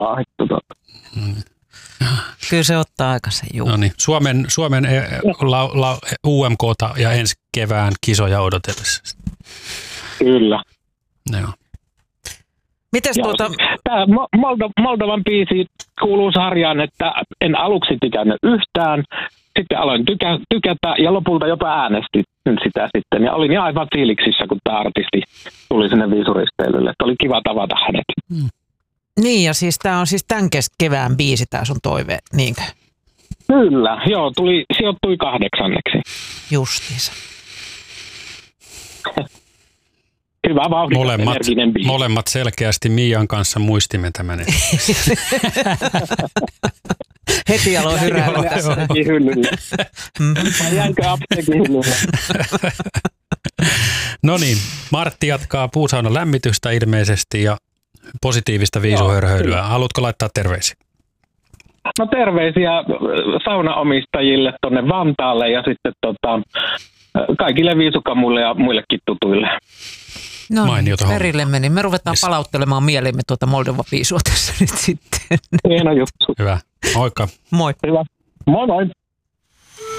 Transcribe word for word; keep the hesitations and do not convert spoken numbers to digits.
vaahittu. Mm. Kyllä se ottaa aikansa, juu. No niin, Suomen, Suomen la, la, U M K:ta ja ensi kevään kisoja odotellessa. Kyllä. Joo. Mites Joo, tuota... Tämä Moldo- Moldovan biisi kuuluu sarjaan, että en aluksi tykännyt yhtään, sitten aloin tykä, tykätä ja lopulta jopa äänestin sitä sitten. Ja olin aivan fiiliksissä, kun tämä artisti tuli sinne viisuristeilylle, että oli kiva tavata hänet. Mm. Niin, ja siis tämä on siis tämän kevään biisi, tämä sun toive, niinkö? Kyllä, joo, tuli, sijoittui kahdeksanneksi. Justiinsa. Hyvä vauhdikas Molemmat, energinen biisi. molemmat selkeästi Mian kanssa muistimme tämän. Heti aloin hyräällä tässä. Apteekin hyllylle. Vai jäikö apteekin hyllylle? No niin, Martti jatkaa puusaunan lämmitystä ilmeisesti ja positiivista viisuhörhöilyä. Haluatko laittaa terveisiä? No terveisiä saunaomistajille tuonne Vantaalle ja sitten tota, kaikille viisukamuille ja muillekin tutuille. No Mainiota hommaa. perille meni. Me ruvetaan Yes. palauttelemaan mielimme tuota Moldova-viisua tässä nyt sitten. Hieno juttu. Hyvä. Moikka. Moi. Hyvä. Moi moi.